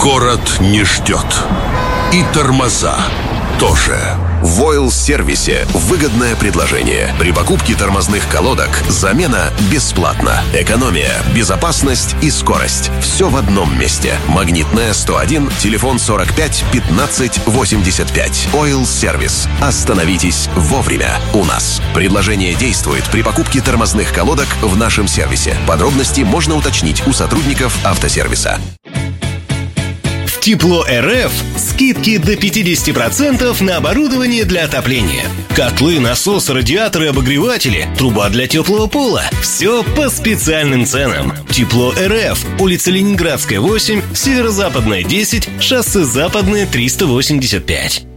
Город не ждет. И тормоза тоже. В Ойл-сервисе выгодное предложение. При покупке тормозных колодок замена бесплатна. Экономия, безопасность и скорость. Все в одном месте. Магнитная 101, телефон 45 15 85. Ойл-сервис. Остановитесь вовремя у нас. Предложение действует при покупке тормозных колодок в нашем сервисе. Подробности можно уточнить у сотрудников автосервиса. Тепло РФ скидки до 50% на оборудование для отопления. Котлы, насосы, радиаторы, обогреватели, труба для теплого пола. Все по специальным ценам. Тепло РФ. Улица Ленинградская, 8, Северо-Западная, 10, шоссе Западное, 385.